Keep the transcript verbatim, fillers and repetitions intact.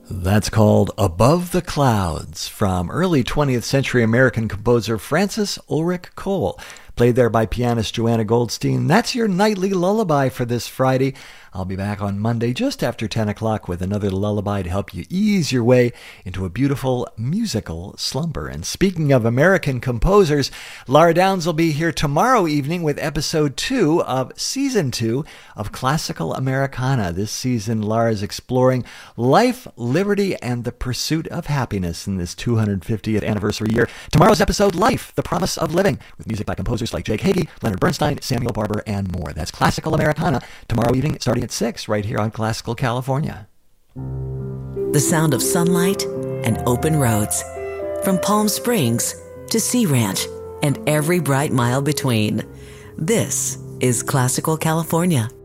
That's called Above the Clouds from early twentieth century American composer Francis Ulrich Cole. Played there by pianist Joanna Goldstein. That's your nightly lullaby for this Friday. I'll be back on Monday just after ten o'clock with another lullaby to help you ease your way into a beautiful musical slumber. And speaking of American composers, Laura Downs will be here tomorrow evening with episode two of season two of Classical Americana. This season, Laura is exploring life, liberty, and the pursuit of happiness in this two hundred fiftieth anniversary year. Tomorrow's episode, Life, the Promise of Living, with music by composers like Jake Hagee, Leonard Bernstein, Samuel Barber, and more. That's Classical Americana tomorrow evening starting at six right here on Classical California. The sound of sunlight and open roads. From Palm Springs to Sea Ranch and every bright mile between. This is Classical California.